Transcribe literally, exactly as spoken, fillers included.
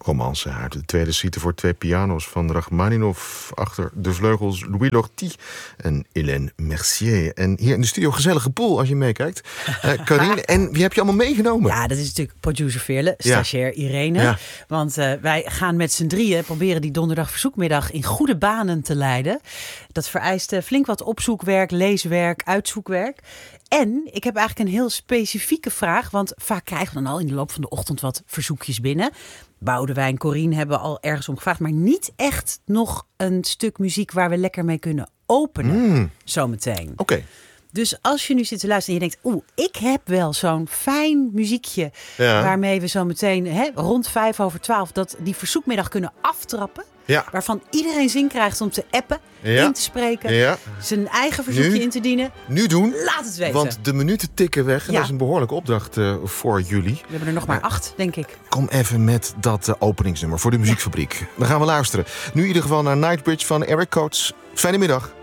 romance uit de tweede suite voor twee piano's van Rachmaninov. Achter de vleugels Louis Lortie en Hélène Mercier. En hier in de studio gezellige pool als je meekijkt. Uh, Carine, en wie heb je allemaal meegenomen? Ja, dat is natuurlijk producer Veerle, stagiair ja. Irene. Ja. Want uh, wij gaan met z'n drieën proberen die donderdag verzoekmiddag in goede banen te leiden. Dat vereist uh, flink wat opzoekwerk, leeswerk, uitzoekwerk. En ik heb eigenlijk een heel specifieke vraag, want vaak krijgen we dan al in de loop van de ochtend wat verzoekjes binnen. Boudewijn en Corine hebben al ergens om gevraagd, maar niet echt nog een stuk muziek waar we lekker mee kunnen openen. Mm. Zometeen. Oké. Okay. Dus als je nu zit te luisteren en je denkt, oeh, ik heb wel zo'n fijn muziekje ja. waarmee we zo meteen hè, rond vijf over twaalf dat die verzoekmiddag kunnen aftrappen. Ja. Waarvan iedereen zin krijgt om te appen, ja. in te spreken, ja. zijn eigen verzoekje nu, in te dienen. Nu doen. Laat het weten. Want de minuten tikken weg. En ja. dat is een behoorlijke opdracht uh, voor jullie. We hebben er nog maar uh, acht, denk ik. Kom even met dat uh, openingsnummer voor de muziekfabriek. Ja. Dan gaan we luisteren. Nu in ieder geval naar Nightbridge van Eric Coates. Fijne middag.